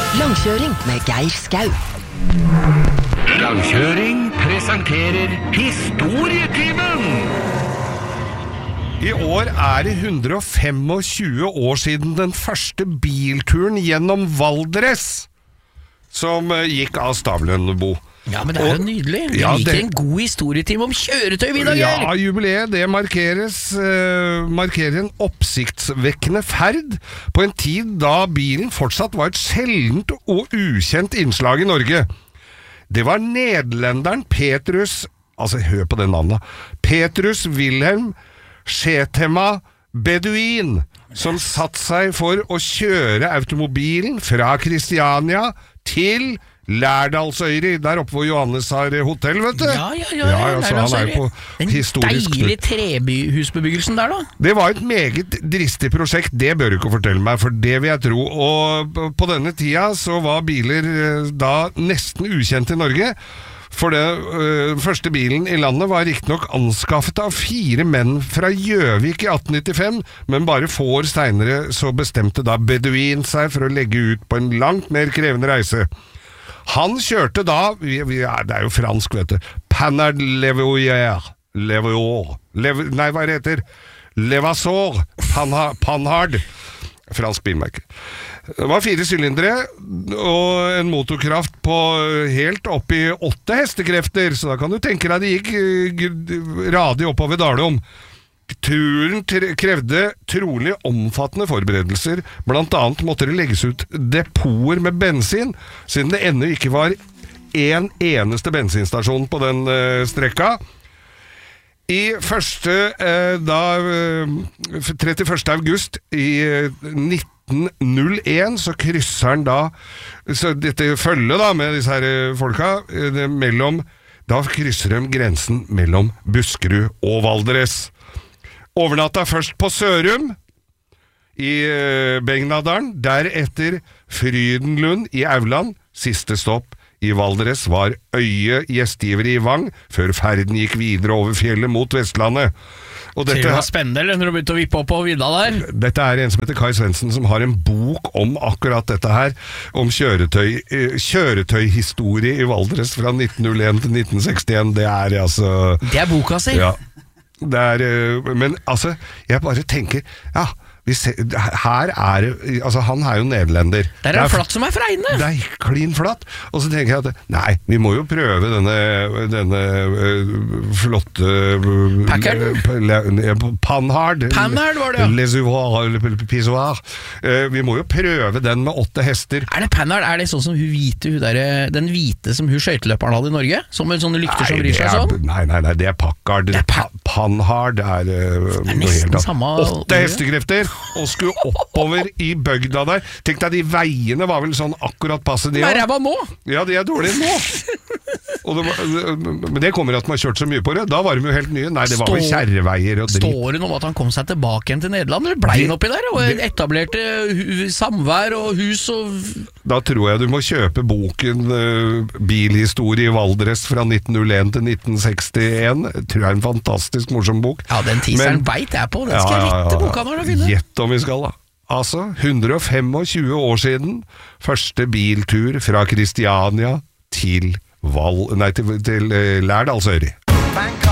Langkjøring med Geir Skau. Langkjøring presenterer Historietimen! I år det 125 år siden den første bilturen gjennom Valdres, som gikk av Stavlønbo. Ja, men det jo nydelig. Vi liker en god historietime om kjøretøy, vi da, Geir. Ja, jubileet, det markerer en oppsiktsvekkende ferd på en tid da bilen fortsatt var et sjeldent og ukjent innslag i Norge. Det var nederlenderen Petrus, altså hør på det navnet, Petrus Wilhelm Shetema Beduin, som satt seg for å kjøre automobilen fra Kristiania til Lærdalsøyri, der oppe hvor Johannes har hotell, vet du. Ja, så han på historisk. Den deilige trebehusbebyggelsen der da. Det var et meget dristig prosjekt, det bør du ikke fortelle meg, for det vil jeg tro. Og på denne tida så var biler da nesten ukjent i Norge. For den første bilen i landet var riktignok anskaffet av 4 menn fra Gjøvik i 1895, men bare få år senere så bestemte da Beduin seg for å legge ut på en langt mer krevende reise. Han kjørte da, det jo fransk, vet du, Panhard Levasseur, Panhard, fransk bilmerke. Det var 4 sylindere og en motorkraft på helt opp i 8 hestekrefter, så da kan du tenke deg det gikk radig oppover Dalom. Turen krevde trolig omfattende forberedelser, blant annet måtte det legges ut depoter med bensin, siden det ennå ikke var en eneste bensinstasjon på den strekka. I 31. august i 1901 så krysser han da, så dette følget da med disse her folka, da krysser de grensen mellom Buskerud og Valdres. Overnatta først på Sørum i Begnadalen, deretter Frydenlund i Auland, siste stopp i Valdres var Øye gjestgivere i Vang, før ferden gikk videre over fjellet mot Vestlandet. Og dette, det var spennende, eller når du begynte å vippe opp på vidda der? Dette en som heter Kai Svendsen, som har en bok om akkurat dette her, om kjøretøyhistorie i Valdres fra 1901 til 1961. Det altså... Det boka si? Ja. Men altså, jeg bare tenker, ja, her altså han jo nederlender. Det flatt som fregne. Det klin flatt. Og så tenker jeg at, nei, vi må jo prøve denne flotte Panhard var det, ja. Pissoir. Vi må jo prøve den med 8 hester. Det Panhard? Det sånn som den hvite som hun skøyteløperen hadde i Norge? Som en sånne lykter som vrir seg sånn? Nei, det Packard. Panhard nesten samme 8 hestekrefter og skulle oppover i bygda der. Tenk deg, de veiene var vel sånn akkurat passe de. Men ræva nå? Ja, de dårlige nå. Men det kommer at man har kjørt så mye på det. Da var de jo helt nye. Nei, det var vel kjerreveier og dritt. Står det noe om at han kom seg tilbake igjen til Nederland? Eller ble han oppi der? Og etablerte samvær og hus og... Da tror jeg du må kjøpe boken Bilhistorie i Valdres fra 1901 til 1961. Jeg tror en fantastisk morsom bok. Ja, den teaseren beit jeg på. Den skal jeg rette boka når du finner. Gjett om vi skal da. Altså, 125 år siden, første biltur fra Kristiania til Lærdalsøyri.